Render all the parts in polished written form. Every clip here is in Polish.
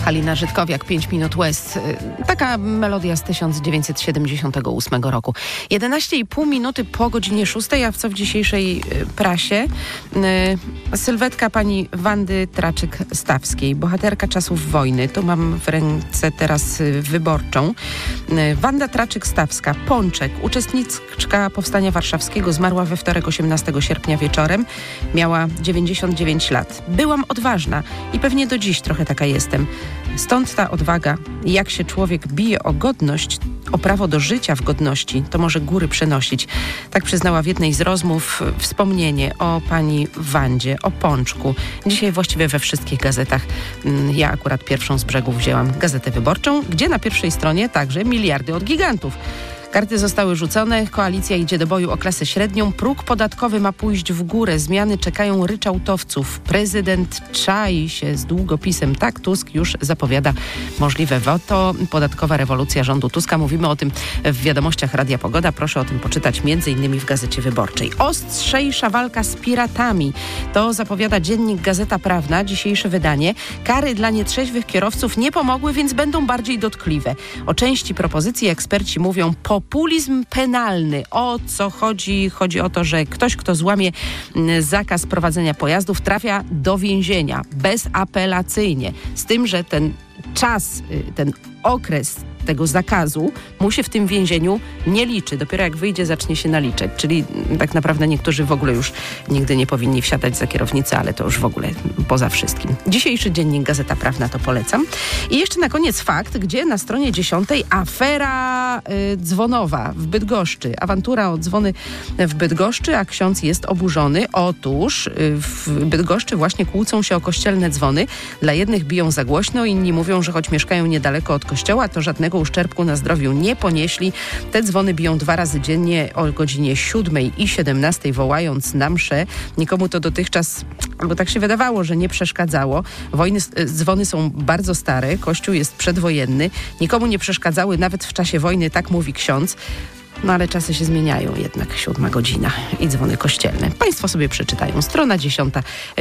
Halina Żydkowiak, 5 minut łez. Taka melodia z 1978 roku. 11,5 minuty po godzinie 6, a w co w dzisiejszej prasie? Sylwetka pani Wandy Traczyk-Stawskiej, bohaterka czasów wojny. Tu mam w ręce teraz Wyborczą. Wanda Traczyk-Stawska, Pączek, uczestniczka Powstania Warszawskiego, zmarła we wtorek 18 sierpnia wieczorem. Miała 99 lat. Byłam odważna i pewnie do dziś trochę taka jestem. Stąd ta odwaga. Jak się człowiek bije o godność, o prawo do życia w godności, to może góry przenosić. Tak przyznała w jednej z rozmów wspomnienie o pani Wandzie, o Pączku. Dzisiaj właściwie we wszystkich gazetach. Ja akurat pierwszą z brzegów wzięłam Gazetę Wyborczą, gdzie na pierwszej stronie także miliardy od gigantów. Karty zostały rzucone, koalicja idzie do boju o klasę średnią, próg podatkowy ma pójść w górę, zmiany czekają ryczałtowców. Prezydent czai się z długopisem, tak Tusk już zapowiada możliwe weto. Podatkowa rewolucja rządu Tuska. Mówimy o tym w wiadomościach Radia Pogoda. Proszę o tym poczytać m.in. w Gazecie Wyborczej. Ostrzejsza walka z piratami. To zapowiada dziennik Gazeta Prawna, dzisiejsze wydanie. Kary dla nietrzeźwych kierowców nie pomogły, więc będą bardziej dotkliwe. O części propozycji eksperci mówią populizm penalny. O co chodzi? Chodzi o to, że ktoś, kto złamie zakaz prowadzenia pojazdów, trafia do więzienia bezapelacyjnie. Z tym, że ten czas, ten okres tego zakazu mu się w tym więzieniu nie liczy. Dopiero jak wyjdzie, zacznie się naliczać. Czyli tak naprawdę niektórzy w ogóle już nigdy nie powinni wsiadać za kierownicę, ale to już w ogóle poza wszystkim. Dzisiejszy dziennik Gazeta Prawna to polecam. I jeszcze na koniec fakt, gdzie na stronie 10 afera dzwonowa w Bydgoszczy. Awantura o dzwony w Bydgoszczy, a ksiądz jest oburzony. Otóż w Bydgoszczy właśnie kłócą się o kościelne dzwony. Dla jednych biją za głośno, inni mówią, że choć mieszkają niedaleko od kościoła, to żadnego uszczerbku na zdrowiu nie ponieśli. Te dzwony biją 2 razy dziennie o godzinie 7 i 17, wołając na mszę. Nikomu to dotychczas, albo tak się wydawało, że nie przeszkadzało. Dzwony są bardzo stare, kościół jest przedwojenny. Nikomu nie przeszkadzały nawet w czasie wojny, tak mówi ksiądz. No ale czasy się zmieniają jednak, 7 godzina i dzwony kościelne. Państwo sobie przeczytają. Strona 10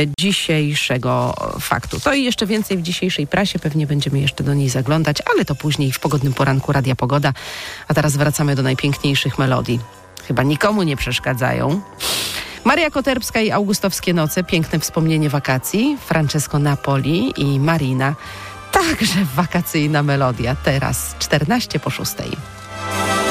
dzisiejszego faktu. To i jeszcze więcej w dzisiejszej prasie. Pewnie będziemy jeszcze do niej zaglądać, ale to później w pogodnym poranku Radia Pogoda. A teraz wracamy do najpiękniejszych melodii. Chyba nikomu nie przeszkadzają. Maria Koterbska i Augustowskie noce. Piękne wspomnienie wakacji. Francesco Napoli i Marina. Także wakacyjna melodia. Teraz 14 po 6.